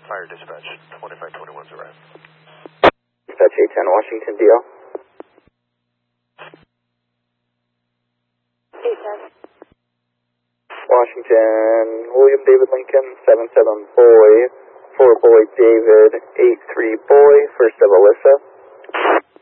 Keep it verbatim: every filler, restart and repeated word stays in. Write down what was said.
Fire dispatch, twenty-five twenty-one's arrived. Dispatch eight ten, Washington, D L. eight ten. Washington, William David Lincoln, seven seven boy, four boy David, eight three boy, first of Alyssa.